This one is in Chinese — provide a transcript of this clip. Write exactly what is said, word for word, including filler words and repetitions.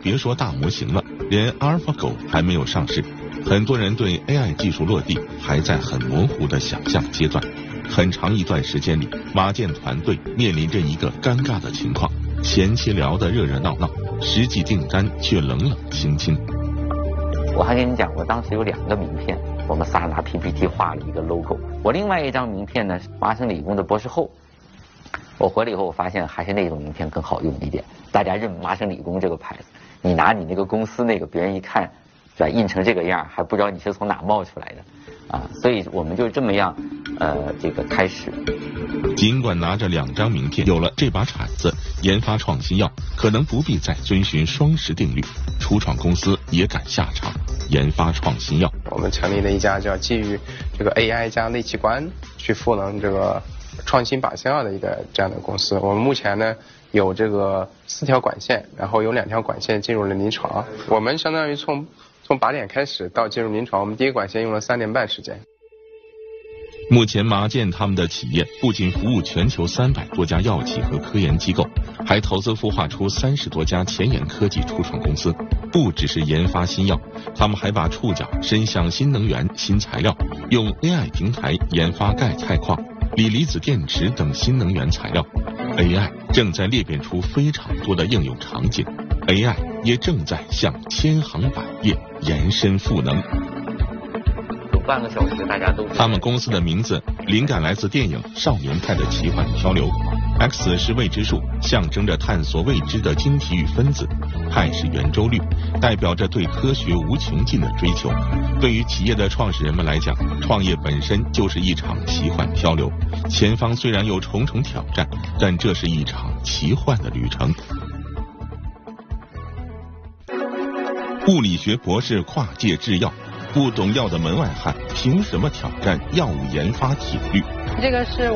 别说大模型了，连阿尔法狗还没有上市，很多人对 A I 技术落地还在很模糊的想象阶段。很长一段时间里，马建团队面临着一个尴尬的情况：前期聊得热热闹闹，实际订单却冷冷清清。 我还跟你讲，我当时有两个名片，我们仨拿 P P T 画了一个 logo。我另外一张名片呢，麻省理工的博士后。我回来以后，我发现还是那种名片更好用一点，大家认麻省理工这个牌子。你拿你那个公司那个，别人一看，是吧，印成这个样，还不知道你是从哪冒出来的。啊，所以我们就这么样，呃，这个开始。 尽管拿着两张名片，有了这把铲子，研发创新药可能不必再遵循双十定律，初创公司也敢下场研发创新药。 我们成立了一家叫基于这个 A I 加类器官去赋能这个创新靶向药的一个这样的公司。我们目前呢有这个四条管线，然后有两条管线进入了临床。我们相当于从从靶点开始到进入临床，我们第一个管线用了三年半时间。 目前马建他们的企业不仅服务全球三百多家药企和科研机构，还投资孵化出三十多家前沿科技初创公司。不只是研发新药，他们还把触角伸向新能源、新材料，用 A I 平台研发钙钛矿、锂离子电池等新能源材料。A I 正在裂变出非常多的应用场景， A I 也正在向千行百业延伸赋能。 有半个小时，大家都。 他们公司的名字灵感来自电影《少年派的奇幻漂流》。X 是未知数，象征着探索未知的晶体与分子；派是圆周率，代表着对科学无穷尽的追求。对于企业的创始人们来讲，创业本身就是一场奇幻漂流。前方虽然有重重挑战，但这是一场奇幻的旅程。物理学博士跨界制药，不懂药的门外汉凭什么挑战药物研发铁律？ 这个是